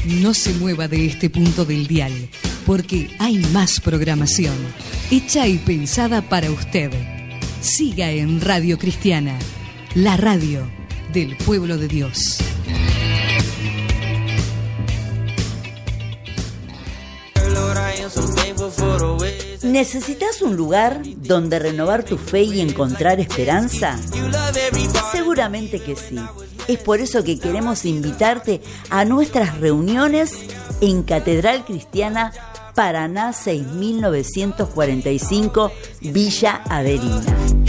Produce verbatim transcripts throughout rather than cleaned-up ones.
No se mueva de este punto del dial, porque hay más programación, hecha y pensada para usted. Siga en Radio Cristiana, la radio del pueblo de Dios. ¿Necesitas un lugar donde renovar tu fe y encontrar esperanza? Seguramente que sí. Es por eso que queremos invitarte a nuestras reuniones en Catedral Cristiana Paraná seis mil novecientos cuarenta y cinco, Villa Averina.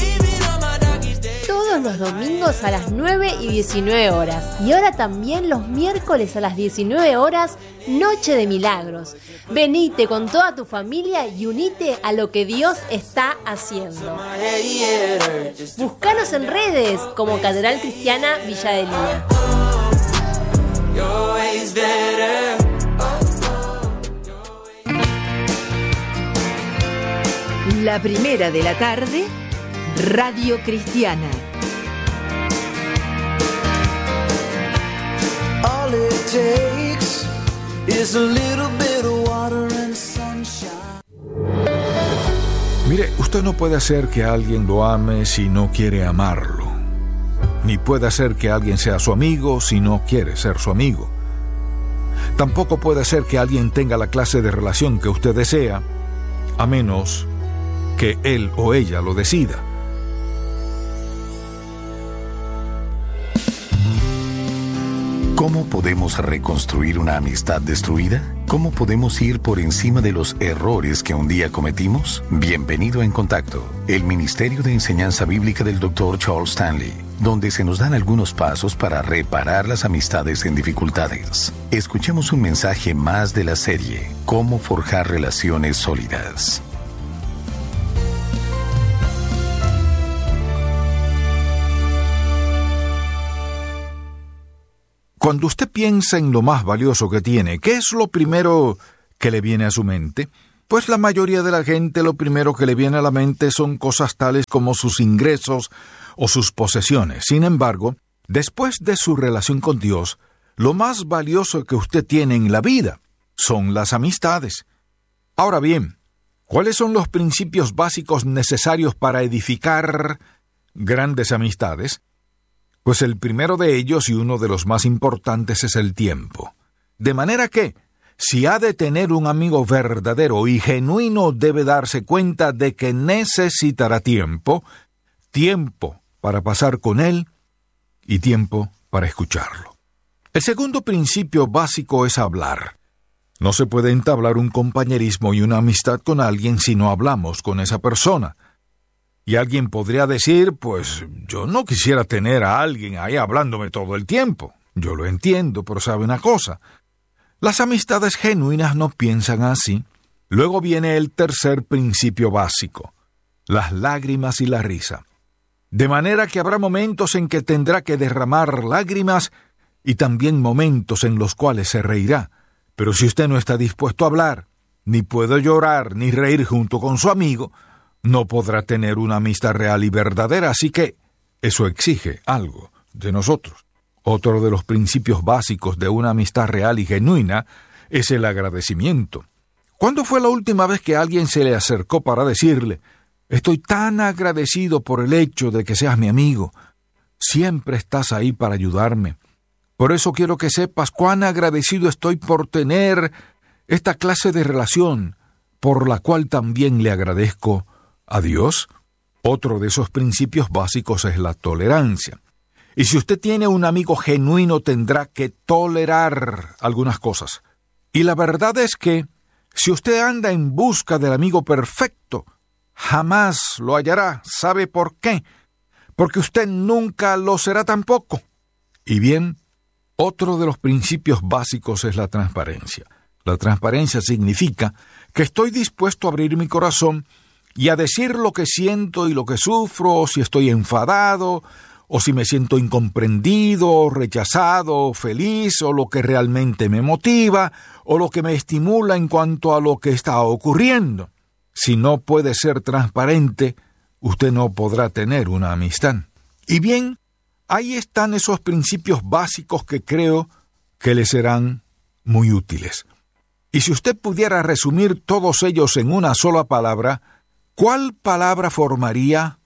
Todos los domingos a las nueve y diecinueve horas. Y ahora también los miércoles a las diecinueve horas, Noche de Milagros. Venite con toda tu familia y unite a lo que Dios está haciendo. Búscanos en redes como Catedral Cristiana Villa Adelina. La primera de la tarde, Radio Cristiana. All it takes is a little bit of water and sunshine. Mire, usted no puede hacer que alguien lo ame si no quiere amarlo. Ni puede hacer que alguien sea su amigo si no quiere ser su amigo. Tampoco puede hacer que alguien tenga la clase de relación que usted desea, a menos que él o ella lo decida. ¿Cómo podemos reconstruir una amistad destruida? ¿Cómo podemos ir por encima de los errores que un día cometimos? Bienvenido a En Contacto, el Ministerio de Enseñanza Bíblica del doctor Charles Stanley, donde se nos dan algunos pasos para reparar las amistades en dificultades. Escuchemos un mensaje más de la serie Cómo forjar relaciones sólidas. Cuando usted piensa en lo más valioso que tiene, ¿qué es lo primero que le viene a su mente? Pues la mayoría de la gente lo primero que le viene a la mente son cosas tales como sus ingresos o sus posesiones. Sin embargo, después de su relación con Dios, lo más valioso que usted tiene en la vida son las amistades. Ahora bien, ¿cuáles son los principios básicos necesarios para edificar grandes amistades? Pues el primero de ellos y uno de los más importantes es el tiempo. De manera que, si ha de tener un amigo verdadero y genuino, debe darse cuenta de que necesitará tiempo, tiempo para pasar con él y tiempo para escucharlo. El segundo principio básico es hablar. No se puede entablar un compañerismo y una amistad con alguien si no hablamos con esa persona. Y alguien podría decir, pues, yo no quisiera tener a alguien ahí hablándome todo el tiempo. Yo lo entiendo, pero sabe una cosa. Las amistades genuinas no piensan así. Luego viene el tercer principio básico, las lágrimas y la risa. De manera que habrá momentos en que tendrá que derramar lágrimas y también momentos en los cuales se reirá. Pero si usted no está dispuesto a hablar, ni puede llorar ni reír junto con su amigo, no podrá tener una amistad real y verdadera, así que eso exige algo de nosotros. Otro de los principios básicos de una amistad real y genuina es el agradecimiento. ¿Cuándo fue la última vez que alguien se le acercó para decirle, estoy tan agradecido por el hecho de que seas mi amigo, siempre estás ahí para ayudarme? Por eso quiero que sepas cuán agradecido estoy por tener esta clase de relación, por la cual también le agradezco a Dios. Otro de esos principios básicos es la tolerancia. Y si usted tiene un amigo genuino, tendrá que tolerar algunas cosas. Y la verdad es que, si usted anda en busca del amigo perfecto, jamás lo hallará. ¿Sabe por qué? Porque usted nunca lo será tampoco. Y bien, otro de los principios básicos es la transparencia. La transparencia significa que estoy dispuesto a abrir mi corazón y a decir lo que siento y lo que sufro, o si estoy enfadado, o si me siento incomprendido, rechazado, feliz, o lo que realmente me motiva, o lo que me estimula en cuanto a lo que está ocurriendo. Si no puede ser transparente, usted no podrá tener una amistad. Y bien, ahí están esos principios básicos que creo que le serán muy útiles. Y si usted pudiera resumir todos ellos en una sola palabra, ¿cuál palabra formaría?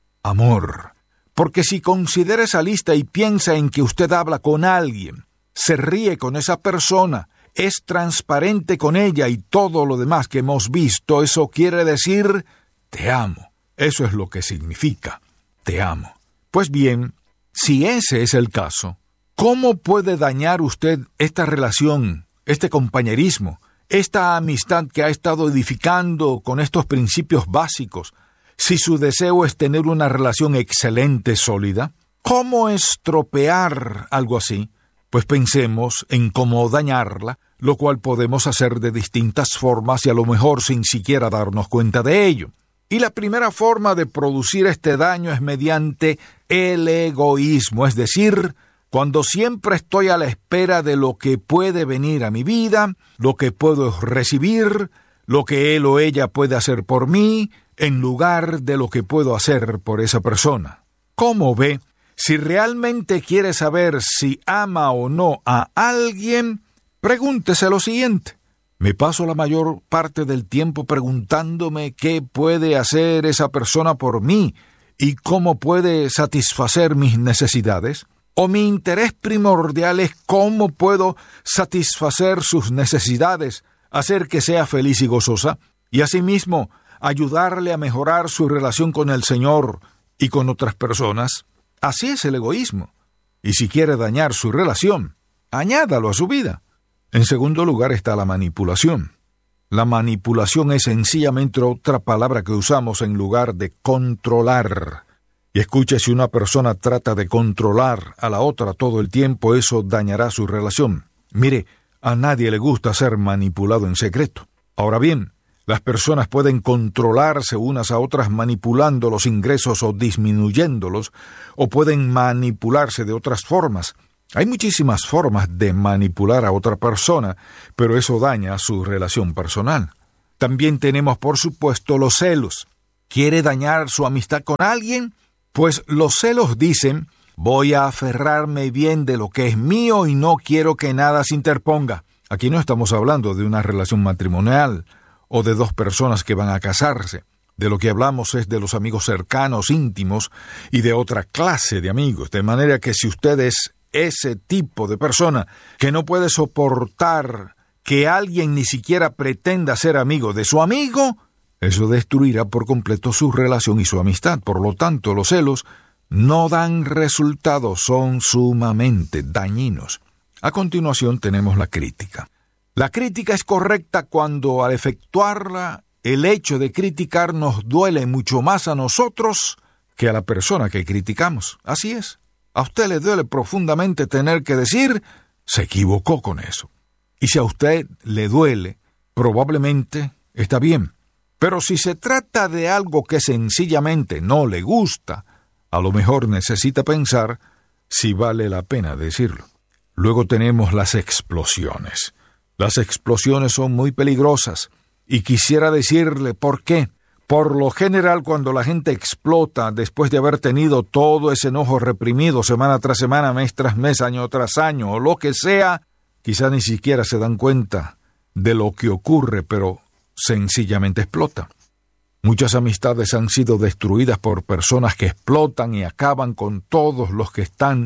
Amor. Porque si considera esa lista y piensa en que usted habla con alguien, se ríe con esa persona, es transparente con ella y todo lo demás que hemos visto, eso quiere decir te amo. Eso es lo que significa te amo. Pues bien, si ese es el caso, ¿cómo puede dañar usted esta relación, este compañerismo, esta amistad que ha estado edificando con estos principios básicos, si su deseo es tener una relación excelente, sólida? ¿Cómo estropear algo así? Pues pensemos en cómo dañarla, lo cual podemos hacer de distintas formas y a lo mejor sin siquiera darnos cuenta de ello. Y la primera forma de producir este daño es mediante el egoísmo, es decir, cuando siempre estoy a la espera de lo que puede venir a mi vida, lo que puedo recibir, lo que él o ella puede hacer por mí, en lugar de lo que puedo hacer por esa persona. ¿Cómo ve? Si realmente quiere saber si ama o no a alguien, pregúntese lo siguiente. Me paso la mayor parte del tiempo preguntándome qué puede hacer esa persona por mí y cómo puede satisfacer mis necesidades. ¿O mi interés primordial es cómo puedo satisfacer sus necesidades, hacer que sea feliz y gozosa, y asimismo ayudarle a mejorar su relación con el Señor y con otras personas? Así es el egoísmo. Y si quiere dañar su relación, añádalo a su vida. En segundo lugar está la manipulación. La manipulación es sencillamente otra palabra que usamos en lugar de controlar. Y escuche, si una persona trata de controlar a la otra todo el tiempo, eso dañará su relación. Mire, a nadie le gusta ser manipulado en secreto. Ahora bien, las personas pueden controlarse unas a otras manipulando los ingresos o disminuyéndolos, o pueden manipularse de otras formas. Hay muchísimas formas de manipular a otra persona, pero eso daña su relación personal. También tenemos, por supuesto, los celos. ¿Quiere dañar su amistad con alguien? Pues los celos dicen, voy a aferrarme bien de lo que es mío y no quiero que nada se interponga. Aquí no estamos hablando de una relación matrimonial o de dos personas que van a casarse. De lo que hablamos es de los amigos cercanos, íntimos y de otra clase de amigos. De manera que si usted es ese tipo de persona que no puede soportar que alguien ni siquiera pretenda ser amigo de su amigo, eso destruirá por completo su relación y su amistad. Por lo tanto, los celos no dan resultados, son sumamente dañinos. A continuación tenemos la crítica. La crítica es correcta cuando al efectuarla, el hecho de criticar nos duele mucho más a nosotros que a la persona que criticamos. Así es. A usted le duele profundamente tener que decir, se equivocó con eso. Y si a usted le duele, probablemente está bien. Pero si se trata de algo que sencillamente no le gusta, a lo mejor necesita pensar si vale la pena decirlo. Luego tenemos las explosiones. Las explosiones son muy peligrosas, y quisiera decirle por qué. Por lo general, cuando la gente explota después de haber tenido todo ese enojo reprimido semana tras semana, mes tras mes, año tras año, o lo que sea, quizá ni siquiera se dan cuenta de lo que ocurre, pero sencillamente explota. Muchas amistades han sido destruidas por personas que explotan y acaban con todos los que están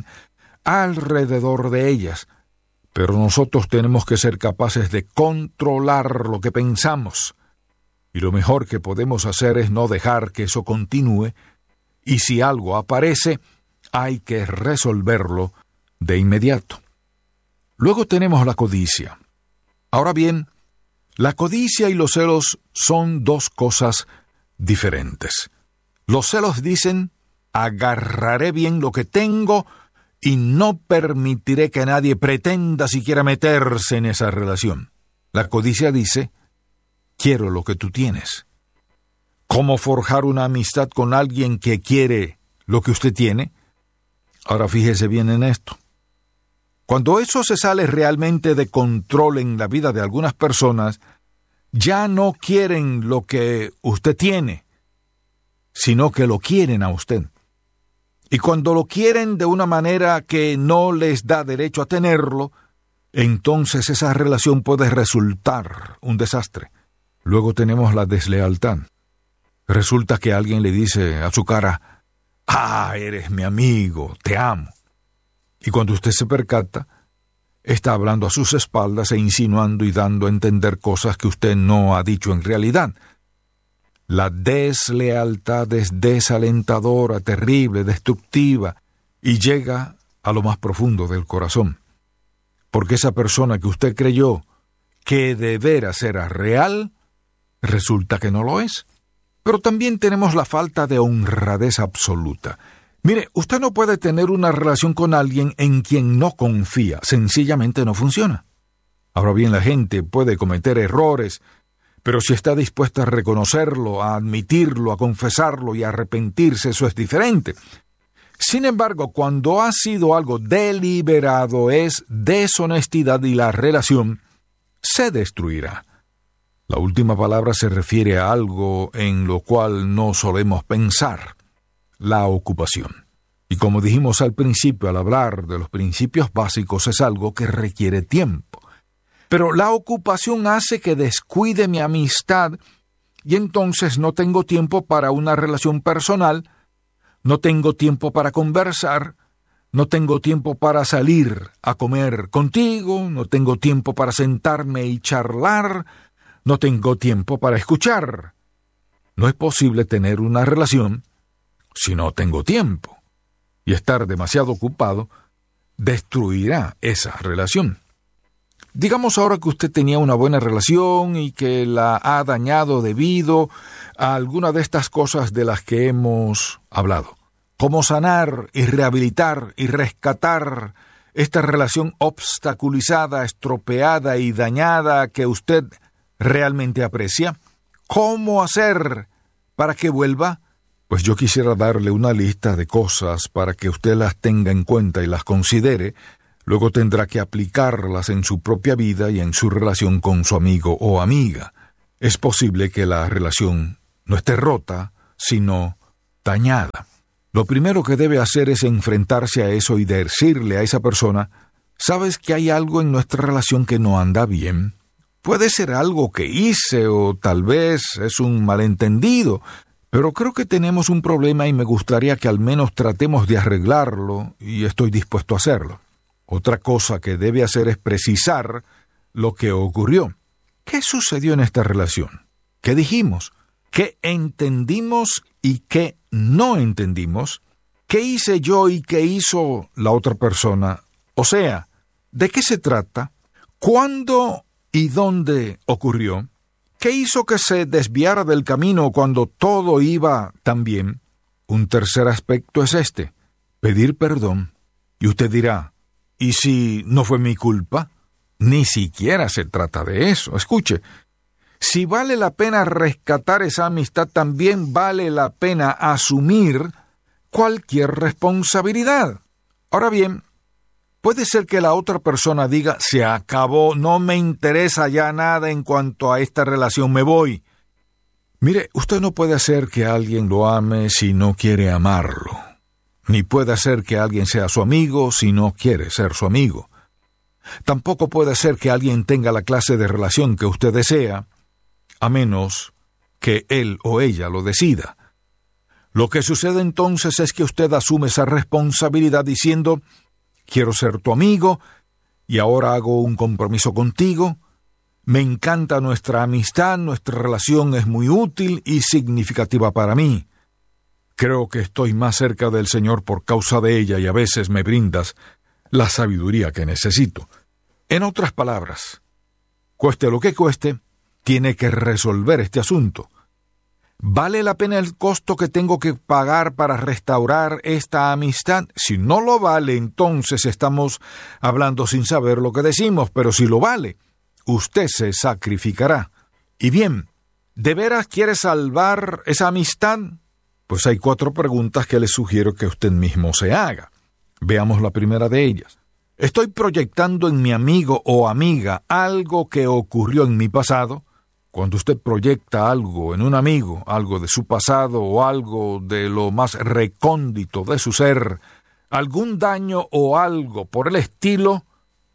alrededor de ellas. Pero nosotros tenemos que ser capaces de controlar lo que pensamos. Y lo mejor que podemos hacer es no dejar que eso continúe, y si algo aparece, hay que resolverlo de inmediato. Luego tenemos la codicia. Ahora bien, la codicia y los celos son dos cosas diferentes. Los celos dicen, agarraré bien lo que tengo y no permitiré que nadie pretenda siquiera meterse en esa relación. La codicia dice, quiero lo que tú tienes. ¿Cómo forjar una amistad con alguien que quiere lo que usted tiene? Ahora fíjese bien en esto. Cuando eso se sale realmente de control en la vida de algunas personas, ya no quieren lo que usted tiene, sino que lo quieren a usted. Y cuando lo quieren de una manera que no les da derecho a tenerlo, entonces esa relación puede resultar un desastre. Luego tenemos la deslealtad. Resulta que alguien le dice a su cara: «Ah, eres mi amigo, te amo». Y cuando usted se percata, está hablando a sus espaldas e insinuando y dando a entender cosas que usted no ha dicho en realidad. La deslealtad es desalentadora, terrible, destructiva, y llega a lo más profundo del corazón. Porque esa persona que usted creyó que de veras era real, resulta que no lo es. Pero también tenemos la falta de honradez absoluta. Mire, usted no puede tener una relación con alguien en quien no confía. Sencillamente no funciona. Ahora bien, la gente puede cometer errores, pero si está dispuesta a reconocerlo, a admitirlo, a confesarlo y a arrepentirse, eso es diferente. Sin embargo, cuando ha sido algo deliberado, es deshonestidad y la relación se destruirá. La última palabra se refiere a algo en lo cual no solemos pensar: la ocupación. Y como dijimos al principio, al hablar de los principios básicos, es algo que requiere tiempo. Pero la ocupación hace que descuide mi amistad y entonces no tengo tiempo para una relación personal, no tengo tiempo para conversar, no tengo tiempo para salir a comer contigo, no tengo tiempo para sentarme y charlar, no tengo tiempo para escuchar. No es posible tener una relación si no tengo tiempo. Y estar demasiado ocupado destruirá esa relación. Digamos ahora que usted tenía una buena relación y que la ha dañado debido a alguna de estas cosas de las que hemos hablado. ¿Cómo sanar y rehabilitar y rescatar esta relación obstaculizada, estropeada y dañada que usted realmente aprecia? ¿Cómo hacer para que vuelva? Pues yo quisiera darle una lista de cosas para que usted las tenga en cuenta y las considere. Luego tendrá que aplicarlas en su propia vida y en su relación con su amigo o amiga. Es posible que la relación no esté rota, sino dañada. Lo primero que debe hacer es enfrentarse a eso y decirle a esa persona: ¿sabes que hay algo en nuestra relación que no anda bien? Puede ser algo que hice o tal vez es un malentendido, pero creo que tenemos un problema y me gustaría que al menos tratemos de arreglarlo y estoy dispuesto a hacerlo. Otra cosa que debe hacer es precisar lo que ocurrió. ¿Qué sucedió en esta relación? ¿Qué dijimos? ¿Qué entendimos y qué no entendimos? ¿Qué hice yo y qué hizo la otra persona? O sea, ¿de qué se trata? ¿Cuándo y dónde ocurrió? ¿Qué hizo que se desviara del camino cuando todo iba tan bien? Un tercer aspecto es este: pedir perdón. Y usted dirá: ¿y si no fue mi culpa? Ni siquiera se trata de eso. Escuche, si vale la pena rescatar esa amistad, también vale la pena asumir cualquier responsabilidad. Ahora bien, puede ser que la otra persona diga: se acabó, no me interesa ya nada en cuanto a esta relación, me voy. Mire, usted no puede hacer que alguien lo ame si no quiere amarlo. Ni puede hacer que alguien sea su amigo si no quiere ser su amigo. Tampoco puede hacer que alguien tenga la clase de relación que usted desea, a menos que él o ella lo decida. Lo que sucede entonces es que usted asume esa responsabilidad diciendo: quiero ser tu amigo y ahora hago un compromiso contigo. Me encanta nuestra amistad, nuestra relación es muy útil y significativa para mí. Creo que estoy más cerca del Señor por causa de ella y a veces me brindas la sabiduría que necesito. En otras palabras, cueste lo que cueste, tiene que resolver este asunto. ¿Vale la pena el costo que tengo que pagar para restaurar esta amistad? Si no lo vale, entonces estamos hablando sin saber lo que decimos, pero si lo vale, usted se sacrificará. Y bien, ¿de veras quiere salvar esa amistad? Pues hay cuatro preguntas que le sugiero que usted mismo se haga. Veamos la primera de ellas. ¿Estoy proyectando en mi amigo o amiga algo que ocurrió en mi pasado? Cuando usted proyecta algo en un amigo, algo de su pasado o algo de lo más recóndito de su ser, algún daño o algo por el estilo,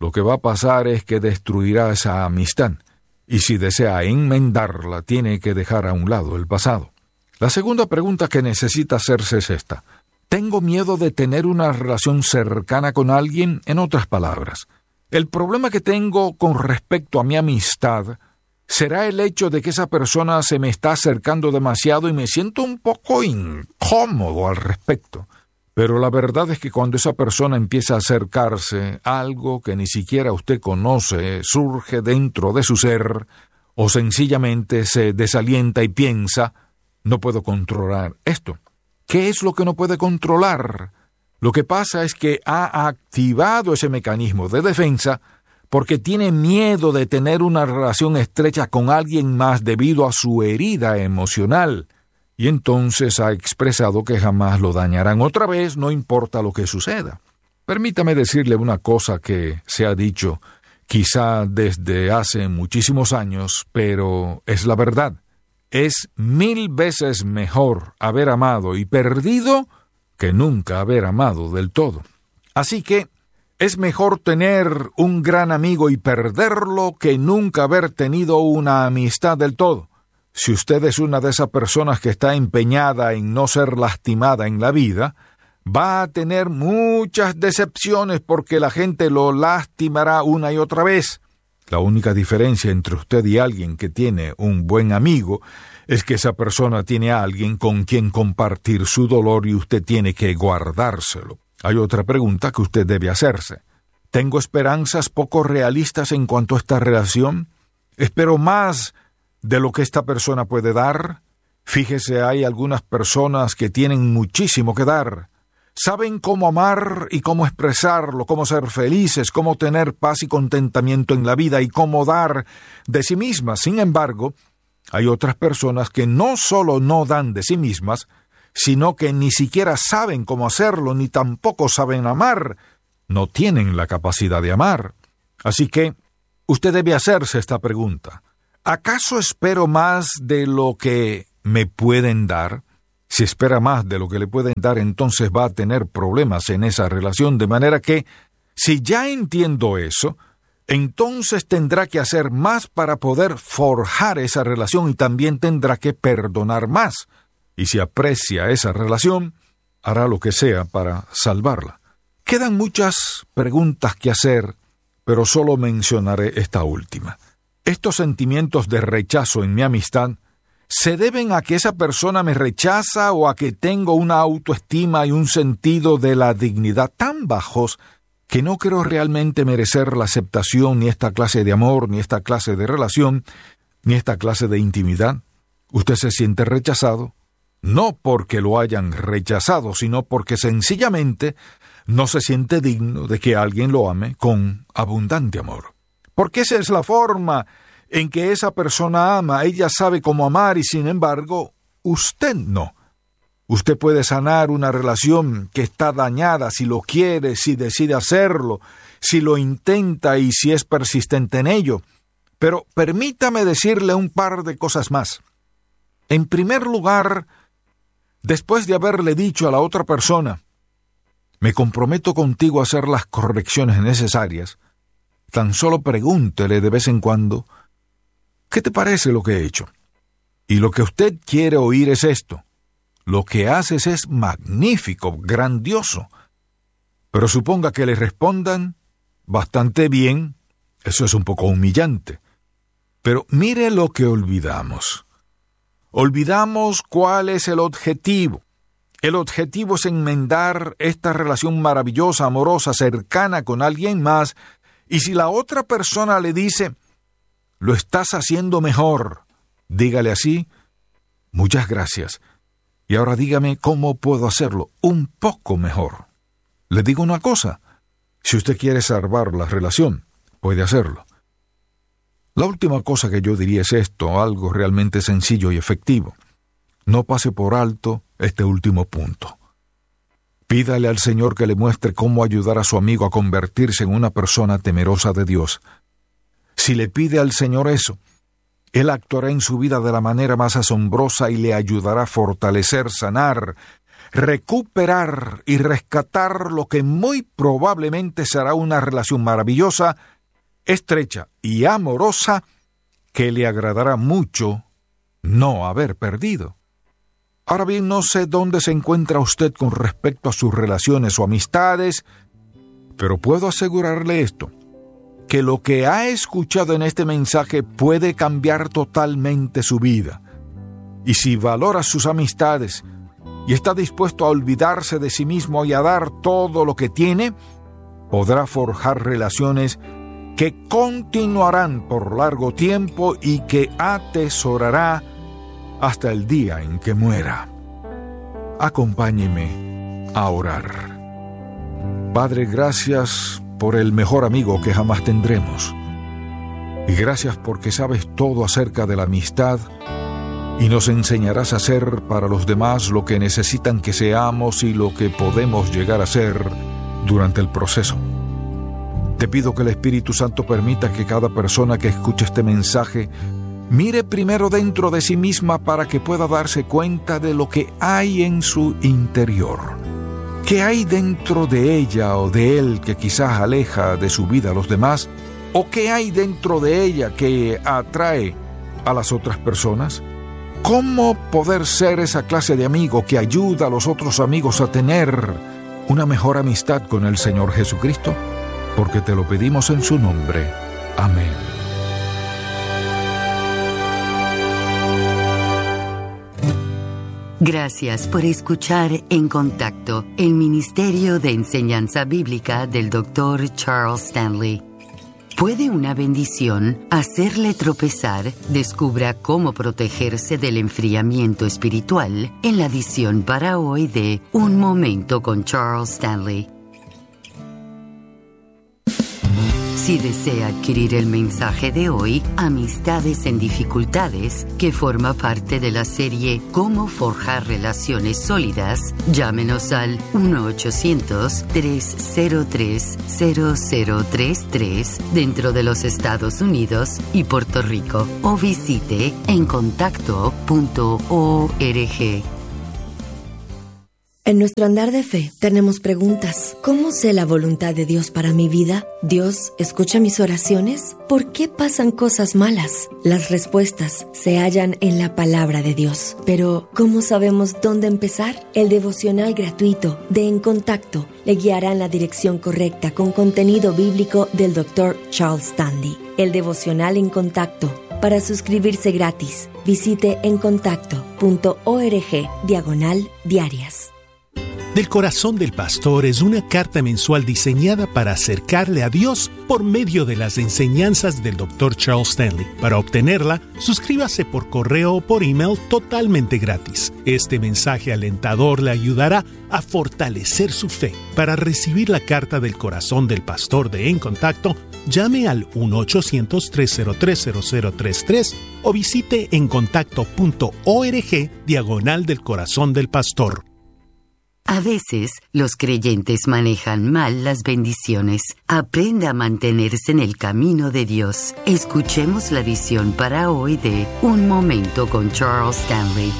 lo que va a pasar es que destruirá esa amistad. Y si desea enmendarla, tiene que dejar a un lado el pasado. La segunda pregunta que necesita hacerse es esta. ¿Tengo miedo de tener una relación cercana con alguien? En otras palabras, el problema que tengo con respecto a mi amistad será el hecho de que esa persona se me está acercando demasiado y me siento un poco incómodo al respecto. Pero la verdad es que cuando esa persona empieza a acercarse, algo que ni siquiera usted conoce surge dentro de su ser, o sencillamente se desalienta y piensa, no puedo controlar esto. ¿Qué es lo que no puede controlar? Lo que pasa es que ha activado ese mecanismo de defensa porque tiene miedo de tener una relación estrecha con alguien más debido a su herida emocional. Y entonces ha expresado que jamás lo dañarán otra vez, no importa lo que suceda. Permítame decirle una cosa que se ha dicho quizá desde hace muchísimos años, pero es la verdad. Es mil veces mejor haber amado y perdido que nunca haber amado del todo. Así que es mejor tener un gran amigo y perderlo que nunca haber tenido una amistad del todo. Si usted es una de esas personas que está empeñada en no ser lastimada en la vida, va a tener muchas decepciones porque la gente lo lastimará una y otra vez. La única diferencia entre usted y alguien que tiene un buen amigo es que esa persona tiene a alguien con quien compartir su dolor y usted tiene que guardárselo. Hay otra pregunta que usted debe hacerse. ¿Tengo esperanzas poco realistas en cuanto a esta relación? ¿Espero más de lo que esta persona puede dar? Fíjese, hay algunas personas que tienen muchísimo que dar. Saben cómo amar y cómo expresarlo, cómo ser felices, cómo tener paz y contentamiento en la vida y cómo dar de sí mismas. Sin embargo, hay otras personas que no solo no dan de sí mismas, sino que ni siquiera saben cómo hacerlo, ni tampoco saben amar. No tienen la capacidad de amar. Así que usted debe hacerse esta pregunta. ¿Acaso espero más de lo que me pueden dar? Si espera más de lo que le pueden dar, entonces va a tener problemas en esa relación, de manera que, si ya entiendo eso, entonces tendrá que hacer más para poder forjar esa relación y también tendrá que perdonar más. Y si aprecia esa relación, hará lo que sea para salvarla. Quedan muchas preguntas que hacer, pero solo mencionaré esta última. Estos sentimientos de rechazo en mi amistad ¿se deben a que esa persona me rechaza o a que tengo una autoestima y un sentido de la dignidad tan bajos que no creo realmente merecer la aceptación ni esta clase de amor, ni esta clase de relación, ni esta clase de intimidad? Usted se siente rechazado, no porque lo hayan rechazado, sino porque sencillamente no se siente digno de que alguien lo ame con abundante amor. Porque esa es la forma en que esa persona ama. Ella sabe cómo amar y sin embargo, usted no. Usted puede sanar una relación que está dañada si lo quiere, si decide hacerlo, si lo intenta y si es persistente en ello. Pero permítame decirle un par de cosas más. En primer lugar, después de haberle dicho a la otra persona, me comprometo contigo a hacer las correcciones necesarias, tan solo pregúntele de vez en cuando, ¿qué te parece lo que he hecho? Y lo que usted quiere oír es esto. Lo que haces es magnífico, grandioso. Pero suponga que le respondan bastante bien, eso es un poco humillante. Pero mire lo que olvidamos. Olvidamos cuál es el objetivo. El objetivo es enmendar esta relación maravillosa, amorosa, cercana con alguien más, y si la otra persona le dice, lo estás haciendo mejor, dígale así, muchas gracias. Y ahora dígame cómo puedo hacerlo un poco mejor. Le digo una cosa, si usted quiere salvar la relación, puede hacerlo. La última cosa que yo diría es esto, algo realmente sencillo y efectivo. No pase por alto este último punto. Pídale al Señor que le muestre cómo ayudar a su amigo a convertirse en una persona temerosa de Dios. Si le pide al Señor eso, Él actuará en su vida de la manera más asombrosa y le ayudará a fortalecer, sanar, recuperar y rescatar lo que muy probablemente será una relación maravillosa, estrecha y amorosa que le agradará mucho no haber perdido. Ahora bien, no sé dónde se encuentra usted con respecto a sus relaciones o amistades, pero puedo asegurarle esto, que lo que ha escuchado en este mensaje puede cambiar totalmente su vida. Y si valora sus amistades y está dispuesto a olvidarse de sí mismo y a dar todo lo que tiene, podrá forjar relaciones que continuarán por largo tiempo y que atesorará hasta el día en que muera. Acompáñeme a orar. Padre, gracias por el mejor amigo que jamás tendremos. Y gracias porque sabes todo acerca de la amistad y nos enseñarás a hacer para los demás lo que necesitan que seamos y lo que podemos llegar a ser durante el proceso. Te pido que el Espíritu Santo permita que cada persona que escuche este mensaje mire primero dentro de sí misma para que pueda darse cuenta de lo que hay en su interior. ¿Qué hay dentro de ella o de él que quizás aleja de su vida a los demás? ¿O qué hay dentro de ella que atrae a las otras personas? ¿Cómo poder ser esa clase de amigo que ayuda a los otros amigos a tener una mejor amistad con el Señor Jesucristo? Porque te lo pedimos en su nombre. Amén. Gracias por escuchar En Contacto, el Ministerio de Enseñanza Bíblica del doctor Charles Stanley. ¿Puede una bendición hacerle tropezar? Descubra cómo protegerse del enfriamiento espiritual en la edición para hoy de Un Momento con Charles Stanley. Si desea adquirir el mensaje de hoy, Amistades en Dificultades, que forma parte de la serie Cómo forjar relaciones sólidas, llámenos al uno ochocientos, tres cero tres, cero cero tres tres dentro de los Estados Unidos y Puerto Rico o visite en contacto punto org. En nuestro andar de fe tenemos preguntas. ¿Cómo sé la voluntad de Dios para mi vida? ¿Dios escucha mis oraciones? ¿Por qué pasan cosas malas? Las respuestas se hallan en la palabra de Dios. Pero, ¿cómo sabemos dónde empezar? El devocional gratuito de En Contacto le guiará en la dirección correcta con contenido bíblico del doctor Charles Stanley. El devocional En Contacto. Para suscribirse gratis, visite en contacto punto org diagonal diarias. Del Corazón del Pastor es una carta mensual diseñada para acercarle a Dios por medio de las enseñanzas del doctor Charles Stanley. Para obtenerla, suscríbase por correo o por email totalmente gratis. Este mensaje alentador le ayudará a fortalecer su fe. Para recibir la carta del Corazón del Pastor de En Contacto, llame al uno ochocientos, tres cero tres, cero cero tres tres o visite en contacto punto org diagonal del Corazón del Pastor. A veces, los creyentes manejan mal las bendiciones. Aprenda a mantenerse en el camino de Dios. Escuchemos la edición para hoy de Un Momento con Charles Stanley.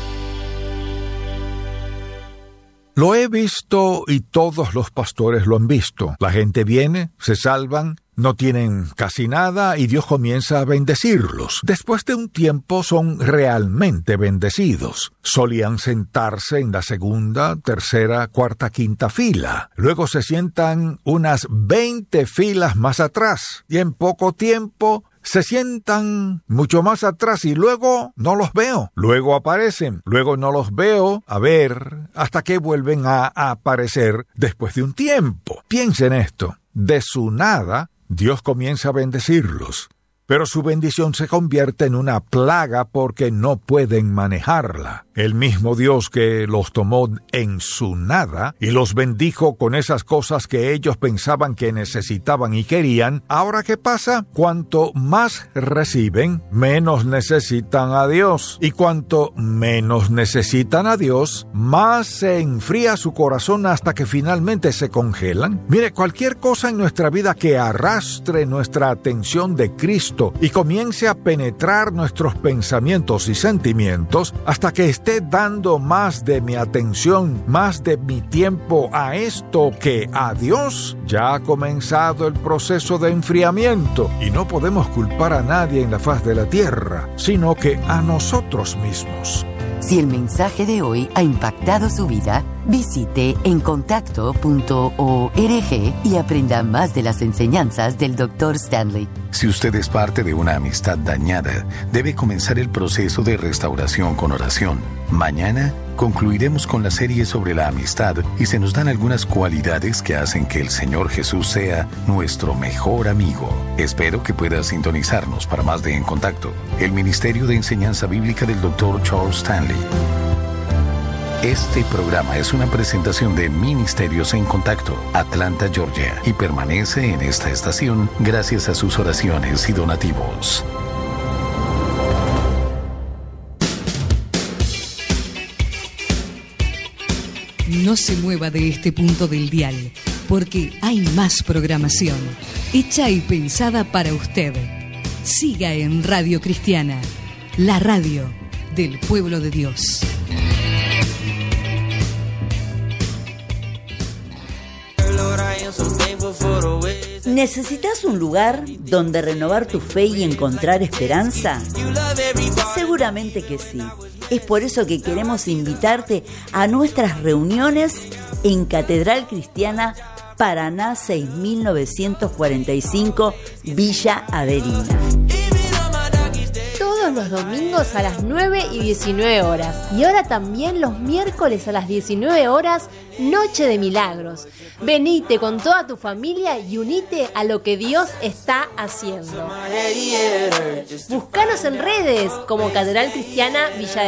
Lo he visto y todos los pastores lo han visto. La gente viene, se salvan, no tienen casi nada y Dios comienza a bendecirlos. Después de un tiempo son realmente bendecidos. Solían sentarse en la segunda, tercera, cuarta, quinta fila. Luego se sientan unas veinte filas más atrás y en poco tiempo se sientan mucho más atrás y luego no los veo. Luego aparecen, luego no los veo, a ver, hasta que vuelven a aparecer después de un tiempo. Piensen esto, de su nada, Dios comienza a bendecirlos, pero su bendición se convierte en una plaga porque no pueden manejarla. El mismo Dios que los tomó en su nada y los bendijo con esas cosas que ellos pensaban que necesitaban y querían, ¿ahora qué pasa? Cuanto más reciben, menos necesitan a Dios. Y cuanto menos necesitan a Dios, más se enfría su corazón hasta que finalmente se congelan. Mire, cualquier cosa en nuestra vida que arrastre nuestra atención de Cristo Cristo y comience a penetrar nuestros pensamientos y sentimientos hasta que esté dando más de mi atención, más de mi tiempo a esto que a Dios, ya ha comenzado el proceso de enfriamiento y no podemos culpar a nadie en la faz de la tierra, sino que a nosotros mismos. Si el mensaje de hoy ha impactado su vida, visite encontacto punto org y aprenda más de las enseñanzas del doctor Stanley. Si usted es parte de una amistad dañada, debe comenzar el proceso de restauración con oración. Mañana concluiremos con la serie sobre la amistad y se nos dan algunas cualidades que hacen que el Señor Jesús sea nuestro mejor amigo. Espero que pueda sintonizarnos para más de En Contacto, el Ministerio de Enseñanza Bíblica del doctor Charles Stanley. Este programa es una presentación de Ministerios en Contacto, Atlanta, Georgia, y permanece en esta estación gracias a sus oraciones y donativos. No se mueva de este punto del dial, porque hay más programación, hecha y pensada para usted. Siga en Radio Cristiana, la radio del pueblo de Dios. ¿Necesitas un lugar donde renovar tu fe y encontrar esperanza? Seguramente que sí. Es por eso que queremos invitarte a nuestras reuniones en Catedral Cristiana Paraná seis mil novecientos cuarenta y cinco, Villa Averina. Todos los domingos a las nueve y diecinueve horas. Y ahora también los miércoles a las diecinueve horas, Noche de Milagros. Venite con toda tu familia y unite a lo que Dios está haciendo. Búscanos en redes como Catedral Cristiana Villa